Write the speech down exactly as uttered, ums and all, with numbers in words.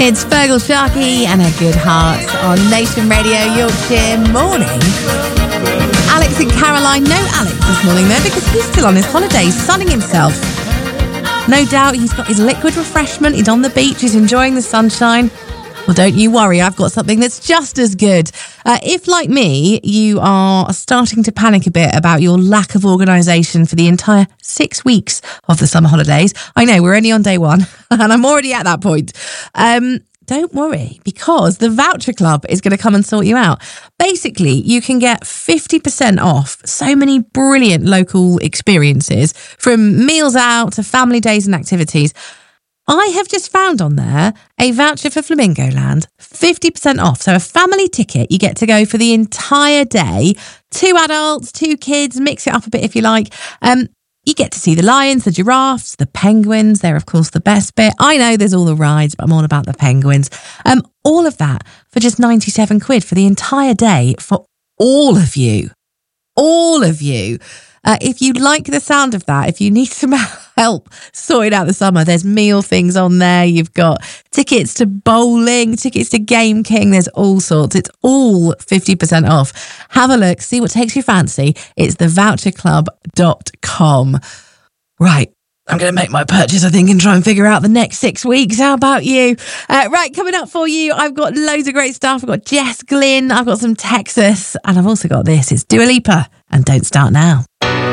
It's Fergal Sharkey and a Good Heart on Nation Radio Yorkshire Morning. Alex and Caroline, no Alex this morning though, because he's still on his holidays, sunning himself. No doubt he's got his liquid refreshment, he's on the beach, he's enjoying the sunshine. Well, don't you worry, I've got something that's just as good. Uh, if, like me, you are starting to panic a bit about your lack of organisation for the entire six weeks of the summer holidays, I know, we're only on day one, and I'm already at that point. Um, don't worry, because the Voucher Club is going to come and sort you out. Basically, you can get fifty percent off so many brilliant local experiences, from meals out to family days and activities. I have just found on there a voucher for Flamingo Land, fifty percent off. So a family ticket, you get to go for the entire day. Two adults, two kids, mix it up a bit if you like. Um, you get to see the lions, the giraffes, the penguins. They're, of course, the best bit. I know there's all the rides, but I'm all about the penguins. Um, all of that for just ninety-seven quid for the entire day for all of you. All of you. Uh, if you like the sound of that, if you need some help sorting out the summer, there's meal things on there. You've got tickets to bowling, tickets to Game King. There's all sorts. It's all fifty percent off. Have a look, see what takes your fancy. It's the voucher club dot com. Right. I'm going to make my purchase, I think, and try and figure out the next six weeks. How about you? Uh, right, coming up for you, I've got loads of great stuff. I've got Jess Glynn, I've got some Texas, and I've also got this. It's Dua Lipa and Don't Start Now.